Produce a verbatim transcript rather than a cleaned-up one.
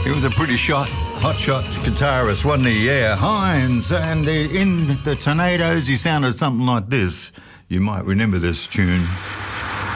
He was a pretty shot, hot shot guitarist, wasn't he? Yeah, Hines. And uh, in the Tornadoes, he sounded something like this. You might remember this tune.